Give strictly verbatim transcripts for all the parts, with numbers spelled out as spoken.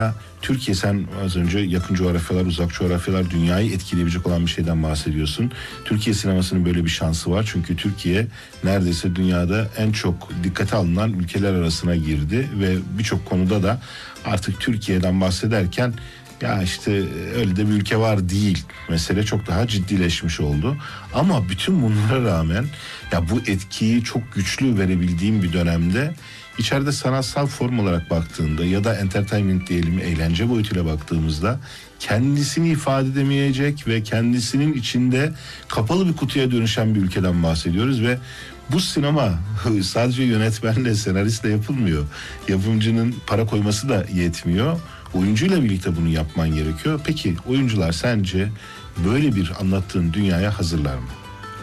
Türkiye, sen az önce yakın coğrafyalar, uzak coğrafyalar, dünyayı etkileyebilecek olan bir şeyden bahsediyorsun. Türkiye sinemasının böyle bir şansı var. Çünkü Türkiye neredeyse dünyada en çok dikkate alınan ülkeler arasına girdi. Ve birçok konuda da artık Türkiye'den bahsederken ya işte öyle de bir ülke var değil. Mesele çok daha ciddileşmiş oldu. Ama bütün bunlara rağmen ya bu etkiyi çok güçlü verebildiğim bir dönemde İçeride sanatsal form olarak baktığında ya da entertainment diyelim, eğlence boyutuyla baktığımızda kendisini ifade edemeyecek ve kendisinin içinde kapalı bir kutuya dönüşen bir ülkeden bahsediyoruz ve bu sinema sadece yönetmenle, senaristle yapılmıyor. Yapımcının para koyması da yetmiyor. Oyuncuyla birlikte bunu yapman gerekiyor. Peki oyuncular sence böyle bir anlattığın dünyaya hazırlar mı?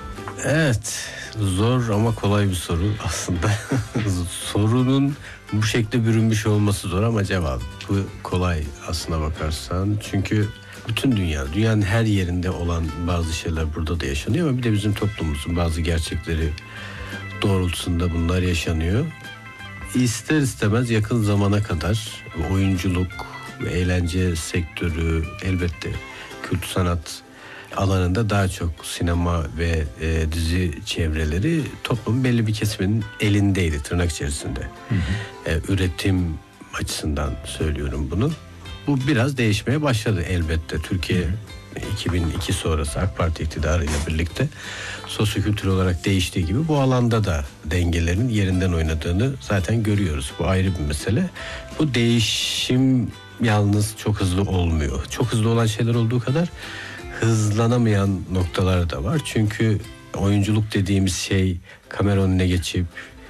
Evet, zor ama kolay bir soru aslında. Sorunun bu şekilde bürünmüş olması zor ama cevabı kolay aslına bakarsan. Çünkü bütün dünya, dünyanın her yerinde olan bazı şeyler burada da yaşanıyor ama bir de bizim toplumumuzun bazı gerçekleri doğrultusunda bunlar yaşanıyor. İster istemez yakın zamana kadar oyunculuk ve eğlence sektörü, elbette kültür sanat alanında daha çok sinema ve e, dizi çevreleri toplumun belli bir kesiminin elindeydi, tırnak içerisinde. Hı hı. E, üretim açısından söylüyorum bunu. Bu biraz değişmeye başladı elbette. Türkiye hı hı. iki bin iki sonrası AK Parti iktidarıyla birlikte sosyokültürel olarak değiştiği gibi bu alanda da dengelerin yerinden oynadığını zaten görüyoruz. Bu ayrı bir mesele. Bu değişim yalnız çok hızlı olmuyor. Çok hızlı olan şeyler olduğu kadar hızlanamayan noktalar da var. Çünkü oyunculuk dediğimiz şey kamera önüne geçip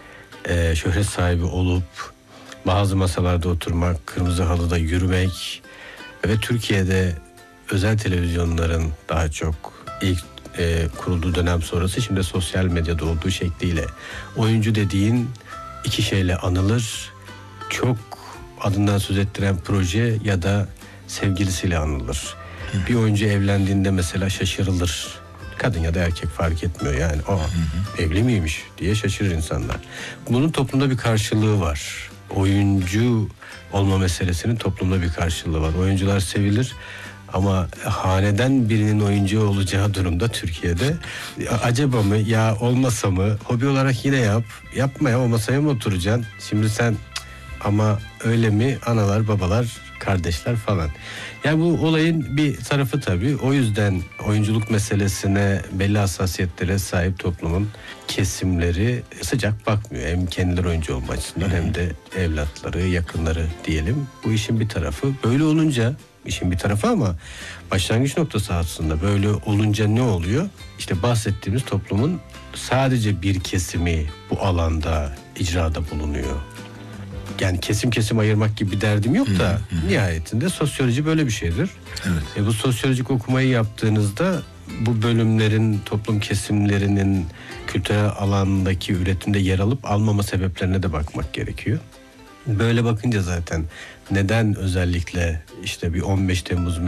e, şöhret sahibi olup bazı masalarda oturmak, kırmızı halıda yürümek ve Türkiye'de özel televizyonların daha çok ilk e, kurulduğu dönem sonrası şimdi sosyal medyada olduğu şekliyle oyuncu dediğin iki şeyle anılır. Çok adından söz ettiren proje ya da sevgilisiyle anılır. Bir oyuncu evlendiğinde mesela şaşırılır. Kadın ya da erkek fark etmiyor yani. O evli miymiş diye şaşırır insanlar. Bunun toplumda bir karşılığı var. Oyuncu olma meselesinin toplumda bir karşılığı var. Oyuncular sevilir ama haneden birinin oyuncu olacağı durumda Türkiye'de acaba mı ya olmasa mı, hobi olarak yine yap, yapma ya, o masaya mı oturacaksın? Şimdi sen ama öyle mi, analar babalar kardeşler falan. Yani bu olayın bir tarafı tabii. O yüzden oyunculuk meselesine belli hassasiyetlere sahip toplumun kesimleri sıcak bakmıyor. Hem kendileri oyuncu olma açısından hem de evlatları, yakınları diyelim. Bu işin bir tarafı. Böyle olunca işin bir tarafı ama başlangıç noktası aslında böyle olunca ne oluyor? İşte bahsettiğimiz toplumun sadece bir kesimi bu alanda icrada bulunuyor. Yani kesim kesim ayırmak gibi bir derdim yok da hı hı. nihayetinde sosyoloji böyle bir şeydir. Evet. E bu sosyolojik okumayı yaptığınızda bu bölümlerin, toplum kesimlerinin kültürel alandaki üretimde yer alıp almama sebeplerine de bakmak gerekiyor. Böyle bakınca zaten neden özellikle işte bir on beş Temmuz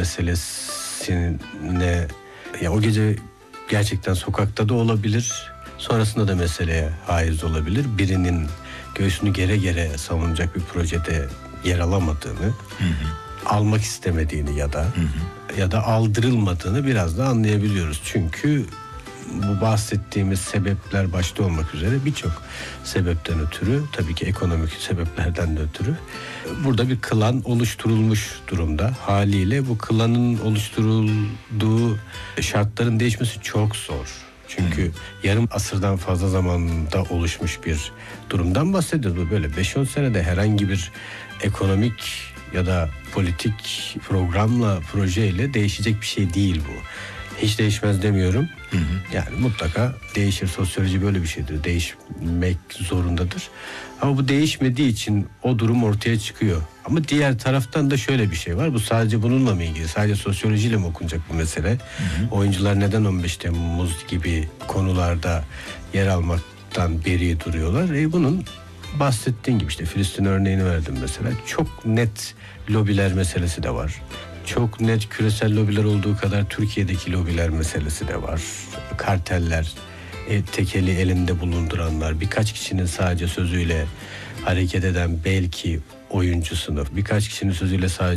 meselesine ya o gece gerçekten sokakta da olabilir, sonrasında da meseleye haiz olabilir. Birinin göğsünü gere gere savunacak bir projede yer alamadığını, hı hı. almak istemediğini ya da hı hı. ya da aldırılmadığını biraz da anlayabiliyoruz. Çünkü bu bahsettiğimiz sebepler başta olmak üzere birçok sebepten ötürü, tabii ki ekonomik sebeplerden de ötürü burada bir klan oluşturulmuş durumda. Haliyle bu klanın oluşturulduğu şartların değişmesi çok zor. Çünkü hmm. yarım asırdan fazla zamanda oluşmuş bir durumdan bahsediyoruz. Böyle beş on senede herhangi bir ekonomik ya da politik programla, projeyle değişecek bir şey değil bu. Hiç değişmez demiyorum. Hı hı. Yani mutlaka değişir. Sosyoloji böyle bir şeydir. Değişmek zorundadır. Ama bu değişmediği için o durum ortaya çıkıyor. Ama diğer taraftan da şöyle bir şey var. Bu sadece bununla mı ilgili? Sadece sosyolojiyle mi okunacak bu mesele? Hı hı. Oyuncular neden on beş Temmuz gibi konularda yer almaktan beri duruyorlar? E bunun bahsettiğin gibi işte Filistin örneğini verdim mesela. Çok net lobiler meselesi de var. Çok net küresel lobiler olduğu kadar Türkiye'deki lobiler meselesi de var. Karteller, e, tekeli elinde bulunduranlar, birkaç kişinin sadece sözüyle hareket eden belki oyuncu sınıf, birkaç kişinin sözüyle sadece